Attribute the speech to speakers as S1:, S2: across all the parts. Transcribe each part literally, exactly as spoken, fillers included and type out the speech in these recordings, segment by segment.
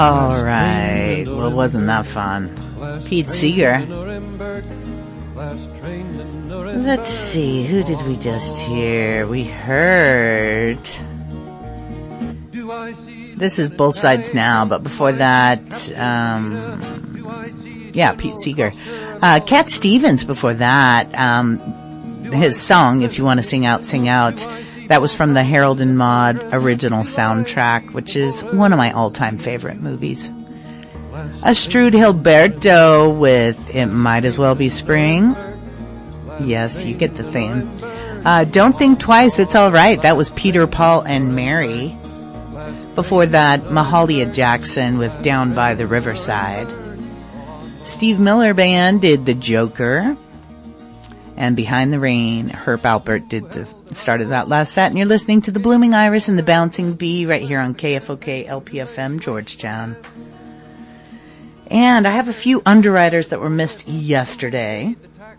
S1: All right. Well, wasn't that fun? Pete Seeger. Let's see. Who did we just hear? We heard... This is Both Sides Now, but before that, um, yeah, Pete Seeger. Uh, Cat Stevens before that, um, his song, If You Want to Sing Out, Sing Out, that was from the Harold and Maude original soundtrack, which is one of my all-time favorite movies. Astrud Hilberto with It Might As Well Be Spring. Yes, you get the theme. Uh, Don't Think Twice, It's Alright. That was Peter, Paul, and Mary. Before that, Mahalia Jackson with Down by the Riverside. Steve Miller Band did The Joker. And Behind the Rain, Herb Alpert did the start of that last set. And you're listening to The Blooming Iris and the Bouncing Bee right here on K F O K L P F M Georgetown. And I have a few underwriters that were missed yesterday,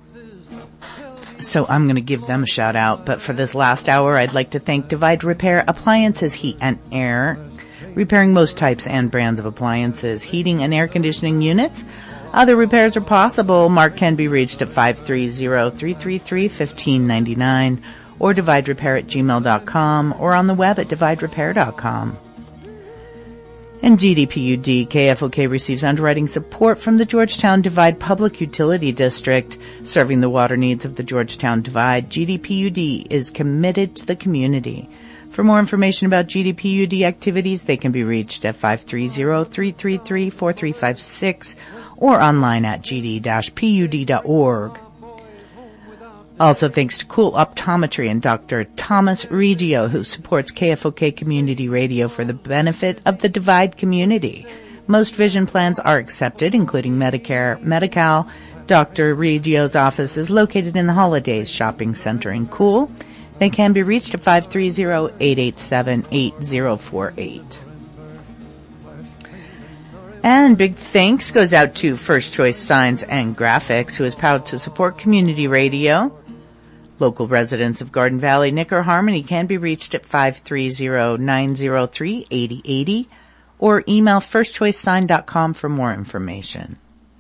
S1: so I'm going to give them a shout out. But for this last hour, I'd like to thank Divide Repair Appliances, Heat and Air, repairing most types and brands of appliances, heating and air conditioning units. Other repairs are possible. Mark can be reached at five three zero, three three three, one five nine nine or divide repair at gmail dot com or on the web at divide repair dot com. And G D P U D, K F O K receives underwriting support from the Georgetown Divide Public Utility District, serving the water needs of the Georgetown Divide. G D P U D is committed to the community. For more information about G D P U D activities, they can be reached at five three zero, three three three, four three five six or online at g d dash p u d dot org. Also thanks to Cool Optometry and Doctor Thomas Reggio, who supports K F O K Community Radio for the benefit of the Divide community. Most vision plans are accepted, including Medicare, Medi-Cal. Doctor Reggio's office is located in the Holidays Shopping Center in Cool. They can be reached at five three zero, eight eight seven, eight zero four eight. And big thanks goes out to First Choice Signs and Graphics, who is proud to support community radio. Local residents of Garden Valley, Nick, or Harmony can be reached at five three zero, nine zero three, eight zero eight zero or email first choice sign dot com for more information.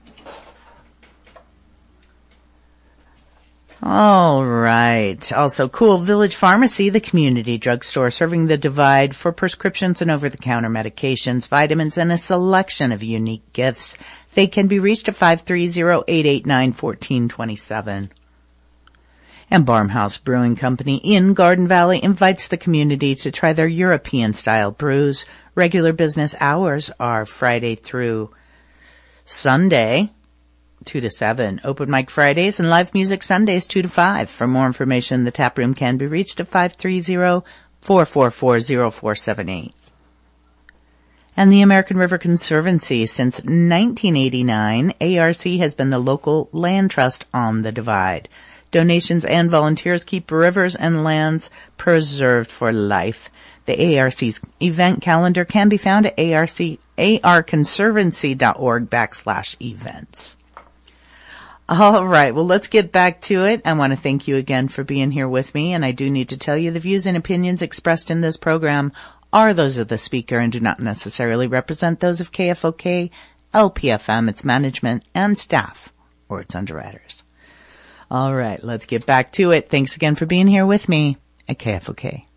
S1: All right. Also, Cool Village Pharmacy, the community drugstore serving the Divide for prescriptions and over-the-counter medications, vitamins, and a selection of unique gifts. They can be reached at five three zero, eight eight nine, one four two seven. And Barmhouse Brewing Company in Garden Valley invites the community to try their European-style brews. Regular business hours are Friday through Sunday, two to seven. Open mic Fridays and live music Sundays, two to five. For more information, the tap room can be reached at five three zero, four four four, zero four seven eight. And the American River Conservancy. Since nineteen eighty-nine, A R C has been the local land trust on the Divide. Donations and volunteers keep rivers and lands preserved for life. The A R C's event calendar can be found at arc, arconservancy.org backslash events. All right. Well, let's get back to it. I want to thank you again for being here with me. And I do need to tell you the views and opinions expressed in this program are those of the speaker and do not necessarily represent those of K F O K, L P F M, its management and staff, or its underwriters. All right. Let's get back to it. Thanks again for being here with me at K F O K.